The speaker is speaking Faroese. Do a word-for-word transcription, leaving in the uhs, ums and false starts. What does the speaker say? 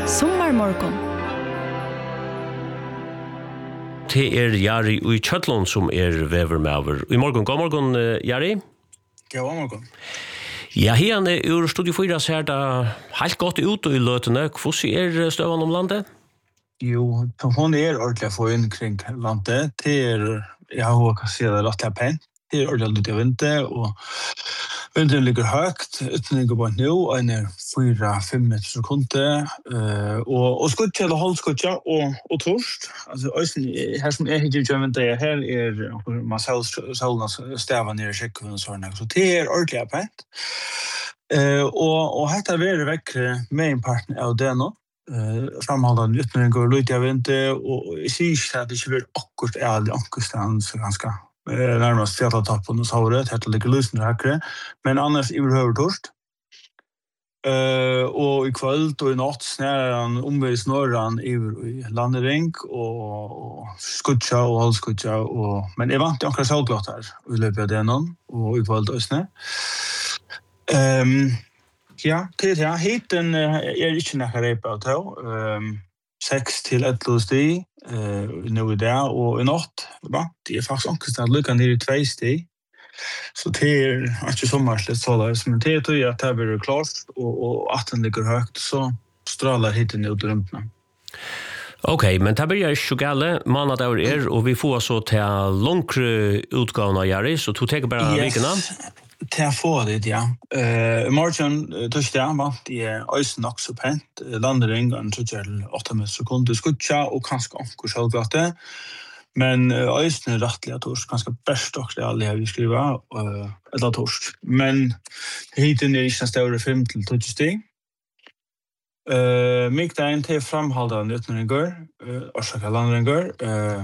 Sommarmorgon. Det er Jari i Kjøtlund som er vevermaver. I morgen, god morgen, Jari. God morgen. Ja, her er ur Studio fyra ser det helt godt ut i løtene. Hvordan er støvann om landet? Jo, hun er ordentlig få inn kring landet. Det er, jeg har kan si det rettelig pent. Det er ordentlig litt av vinter, og vinden ligger høyt. Uten ligger på nå, og en er fyra fem meter sekunder. Uh, og, og skutja, eller holdskutja, og, og torst. Altså, øysen, her som er ikke i vinter, her er man solens stava nere i sjekken og sånn. Så det er ordentlig pent. Uh, og, og hette er veldig vekkere med en partner av det nå. Uh, framholdende utenringer, lite av vinter, og jeg sier ikke at det ikke blir akkurat ærlig ankerstand, så ganske nærmest fjallatoppen og sauret, helt til ligger lysende hakkere, men annars i behøver torst. Uh, og i kveld og i natt snærer han omveis norran i, i landering, og, og skutja og holdskutja, og, men jeg vant akkurat selvglott her, i løpet av det noen, og i kveld og snæ. Um, ja, til det, hiten er ikke nekka reipa av tau, um, seks til elleve sti, uh, nå i dag, og i natt, va? Det er faktisk omkring lukka nere i tvei sti. Så det er ikke sommarslitt så der, men det er tog at det blir klart, og, og at den ligger høyt, så strålar hiten ut rumpene. Ok, men det blir ikke så gale, manat over er, og vi får så til langere utgavene av Jari, så du tenker bare yes. vikene? Til å få det, ja. Uh, Morgen, tørs det, vant i øysen nok så pent, landering, en tror jeg åtte sekunder skutja, og kanskje anker selvglatte, men øysen er rettelig av torsk, kanskje best også det alle har vi skrivet, uh, eller torsk. Men hiten er ikke større fem til tolv stig. Uh, Mikdagen til framholdende utenringer, uh, orsaka landringer, uh,